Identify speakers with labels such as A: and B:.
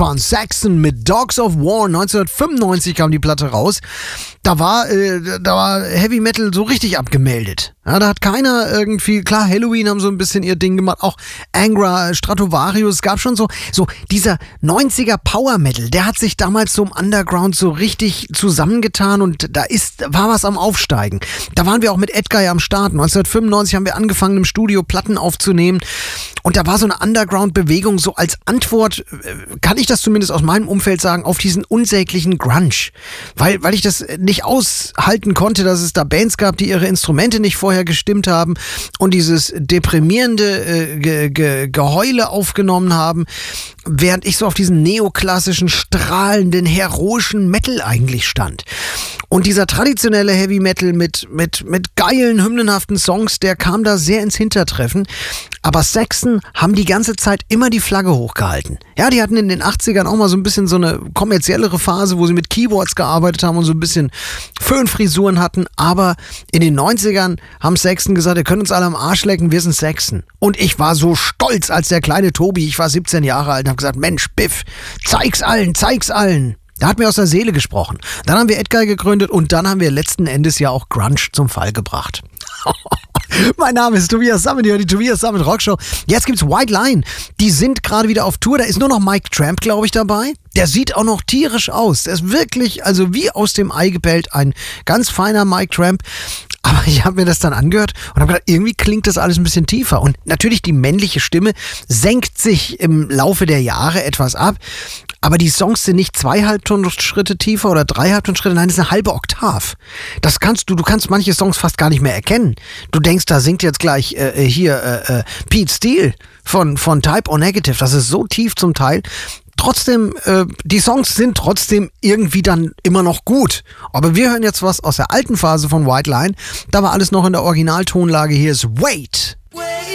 A: waren Saxon mit Dogs of War. 1995 kam die Platte raus. Da war Heavy Metal so richtig abgemeldet. Ja, da hat keiner irgendwie, klar, Halloween haben so ein bisschen ihr Ding gemacht, auch Angra, Stratovarius, es gab schon so dieser 90er Power Metal, der hat sich damals so im Underground so richtig zusammengetan und war was am Aufsteigen. Da waren wir auch mit Edguy am Start. 1995 haben wir angefangen im Studio Platten aufzunehmen und da war so eine Underground-Bewegung so als Antwort, kann ich das zumindest aus meinem Umfeld sagen, auf diesen unsäglichen Grunge. Weil ich das nicht aushalten konnte, dass es da Bands gab, die ihre Instrumente nicht vorher gestimmt haben und dieses deprimierende Geheule aufgenommen haben, während ich so auf diesen neoklassischen, strahlenden, heroischen Metal eigentlich stand. Und dieser traditionelle Heavy Metal mit geilen, hymnenhaften Songs, der kam da sehr ins Hintertreffen. Aber Saxon haben die ganze Zeit immer die Flagge hochgehalten. Ja, die hatten in den 80ern auch mal so ein bisschen so eine kommerziellere Phase, wo sie mit Keyboards gearbeitet haben und so ein bisschen Föhnfrisuren hatten. Aber in den 90ern haben Saxon gesagt, ihr könnt uns alle am Arsch lecken, wir sind Saxon. Und ich war so stolz als der kleine Tobi, ich war 17 Jahre alt und habe gesagt, Mensch, Biff, zeig's allen. Der hat mir aus der Seele gesprochen. Dann haben wir Edguy gegründet und dann haben wir letzten Endes ja auch Grunge zum Fall gebracht. Mein Name ist Tobias Sammet, die Tobias Sammet Rockshow. Jetzt gibt's White Line. Die sind gerade wieder auf Tour. Da ist nur noch Mike Tramp, glaube ich, dabei. Der sieht auch noch tierisch aus. Der ist wirklich, also wie aus dem Ei gepellt, ein ganz feiner Mike Tramp. Aber ich habe mir das dann angehört und habe gedacht, irgendwie klingt das alles ein bisschen tiefer. Und natürlich die männliche Stimme senkt sich im Laufe der Jahre etwas ab. Aber die Songs sind nicht 2 Halbtonschritte tiefer oder 3 Halbtonschritte, nein, das ist eine halbe Oktav. Das du kannst manche Songs fast gar nicht mehr erkennen. Du denkst, da singt jetzt gleich Pete Steele von Type O Negative. Das ist so tief zum Teil. Trotzdem, die Songs sind trotzdem irgendwie dann immer noch gut. Aber wir hören jetzt was aus der alten Phase von White Line. Da war alles noch in der Originaltonlage. Hier ist Wait.